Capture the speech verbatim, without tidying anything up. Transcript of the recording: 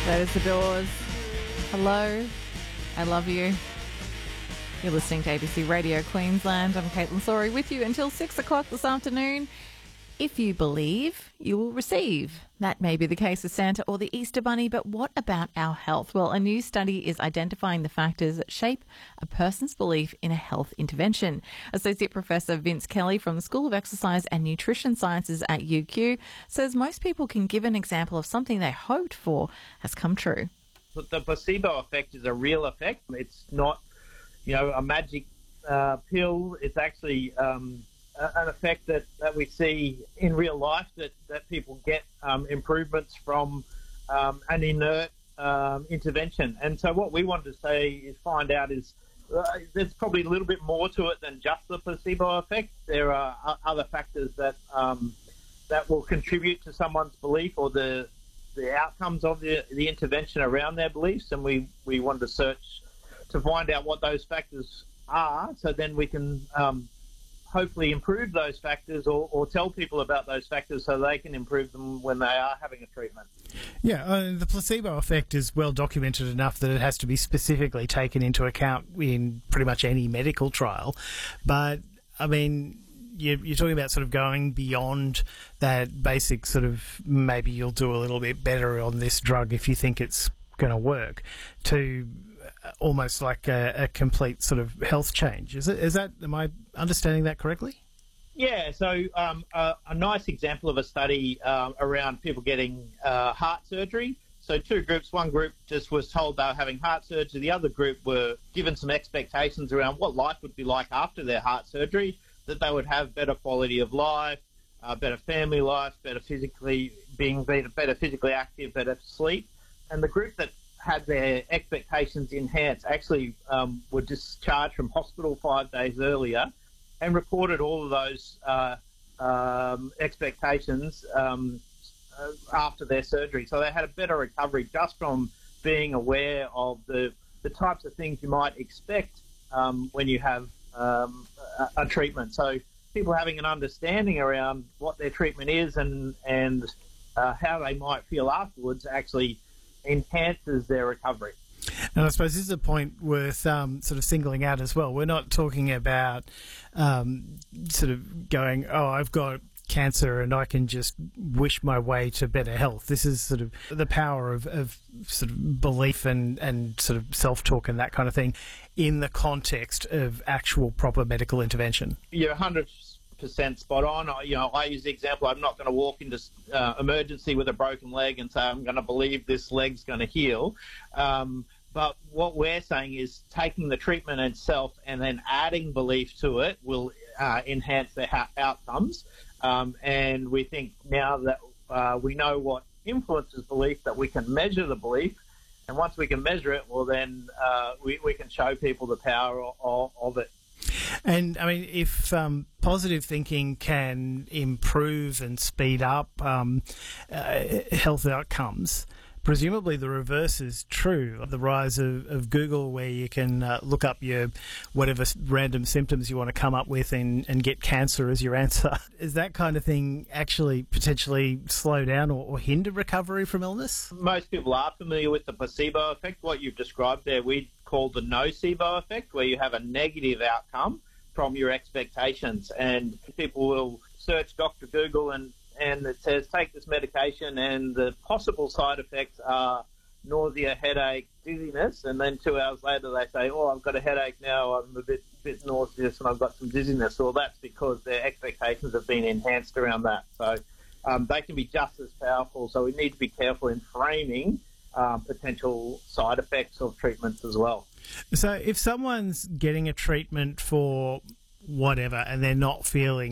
That is The Doors. Hello, I love you. You're listening to A B C Radio Queensland. I'm Caitlin Sorry with you until six o'clock this afternoon. If you believe, you will receive. That may be the case with Santa or the Easter Bunny, but what about our health? Well, a new study is identifying the factors that shape a person's belief in a health intervention. Associate Professor Vince Kelly from the School of Exercise and Nutrition Sciences at U Q says most people can give an example of something they hoped for has come true. But the placebo effect is a real effect. It's not, you know, a magic uh, pill. It's actually um, an effect that, that we see in real life, that, that people get um, improvements from um, an inert um, intervention. And so what we wanted to say is find out is uh, there's probably a little bit more to it than just the placebo effect. There are other factors that um, that will contribute to someone's belief or the the outcomes of the, the intervention around their beliefs. And we, we wanted to search to find out what those factors are, so then we can um, hopefully improve those factors or, or tell people about those factors so they can improve them when they are having a treatment. Yeah, uh, the placebo effect is well documented enough that it has to be specifically taken into account in pretty much any medical trial. But, I mean, you're, you're talking about sort of going beyond that basic sort of maybe you'll do a little bit better on this drug if you think it's going to work, to almost like a, a complete sort of health change. Is it? Is that? Am I understanding that correctly? Yeah. So um, a, a nice example of a study um, around people getting uh, heart surgery. So two groups. One group just was told they were having heart surgery. The other group were given some expectations around what life would be like after their heart surgery, that they would have better quality of life, uh, better family life, better physically being better, better physically active, better sleep. And the group that had their expectations enhanced actually um, were discharged from hospital five days earlier and recorded all of those uh, um, expectations um, uh, after their surgery. So they had a better recovery just from being aware of the, the types of things you might expect um, when you have um, a, a treatment. So people having an understanding around what their treatment is and, and uh, how they might feel afterwards actually enhances their recovery. And I suppose this is a point worth um, sort of singling out as well. We're not talking about um, sort of going, oh, I've got cancer and I can just wish my way to better health. This is sort of the power of, of sort of belief and, and sort of self-talk and that kind of thing in the context of actual proper medical intervention. You're one hundred percent spot on. I, you know, I use the example, I'm not going to walk into uh, emergency with a broken leg and say I'm going to believe this leg's going to heal. Um, but what we're saying is taking the treatment itself and then adding belief to it will uh, enhance their ha- outcomes. Um, and we think now that uh, we know what influences belief, that we can measure the belief. And once we can measure it, well, then uh, we, we can show people the power of, of it. And, I mean, if um, positive thinking can improve and speed up um, uh, health outcomes, presumably the reverse is true. The rise of, of Google, where you can uh, look up your whatever random symptoms you want to come up with and, and get cancer as your answer. Is that kind of thing actually potentially slow down or, or hinder recovery from illness? Most people are familiar with the placebo effect. What you've described there, we call the nocebo effect, where you have a negative outcome from your expectations. And people will search Doctor Google and and it says take this medication and the possible side effects are nausea, headache, dizziness, and then two hours later they say, oh, I've got a headache now, I'm a bit bit nauseous and I've got some dizziness. Well, that's because their expectations have been enhanced around that. So um, they can be just as powerful, so we need to be careful in framing um, potential side effects of treatments as well. So if someone's getting a treatment for whatever and they're not feeling